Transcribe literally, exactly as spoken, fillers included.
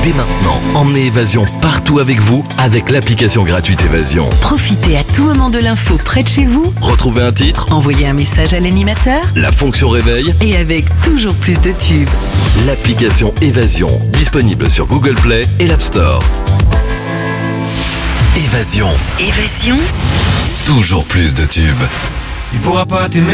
Dès maintenant, emmenez Évasion partout avec vous avec l'application gratuite Évasion. Profitez à tout moment de l'info près de chez vous. Retrouvez un titre, Envoyez un message à l'animateur. la fonction réveil, Et avec toujours plus de tubes. l'application Évasion, disponible sur Google Play et l'App Store. Évasion, Évasion. toujours plus de tubes. Il pourra pas t'aimer.